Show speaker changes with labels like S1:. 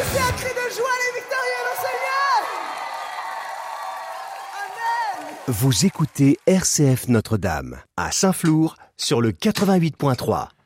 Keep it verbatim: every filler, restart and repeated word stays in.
S1: poussez un cri de joie les victorieux dans Seigneur. Amen.
S2: Vous écoutez R C F Notre-Dame, à Saint-Flour, sur le quatre-vingt-huit point trois.